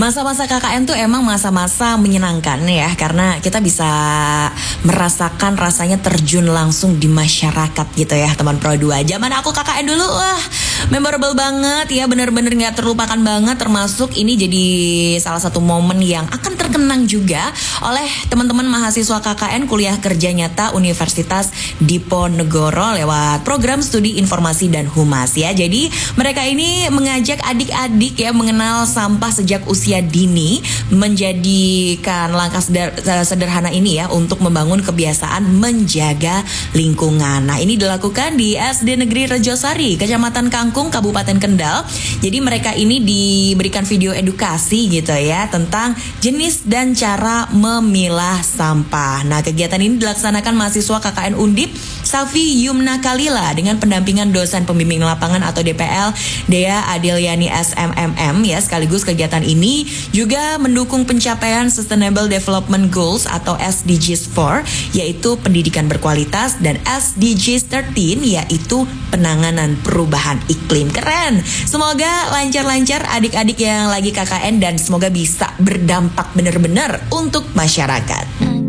Masa-masa KKN tuh emang masa-masa menyenangkan ya, karena kita bisa merasakan rasanya terjun langsung di masyarakat gitu ya teman Pro 2. Zaman aku KKN dulu, wah memorable banget ya, bener-bener gak terlupakan banget. Termasuk ini jadi salah satu momen yang akan terkenang juga oleh teman-teman mahasiswa KKN kuliah kerja nyata Universitas Diponegoro lewat program studi informasi dan humas ya. Jadi mereka ini mengajak adik-adik ya mengenal sampah sejak usia dini, menjadikan langkah sederhana ini ya untuk membangun kebiasaan menjaga lingkungan. Nah, ini dilakukan di SD Negeri Rejosari, Kecamatan Kangkung, Kabupaten Kendal. Jadi mereka ini diberikan video edukasi gitu ya tentang jenis dan cara memilah sampah. Nah, kegiatan ini dilaksanakan mahasiswa KKN Undip Safi Yumna Kalila dengan pendampingan dosen pembimbing lapangan atau DPL Dea Adiliani SMMM ya. Sekaligus kegiatan ini juga mendukung pencapaian Sustainable Development Goals atau SDGs 4, yaitu pendidikan berkualitas, dan SDGs 13 yaitu penanganan perubahan iklim. Keren. Semoga lancar-lancar adik-adik yang lagi KKN dan semoga bisa berdampak benar-benar untuk masyarakat.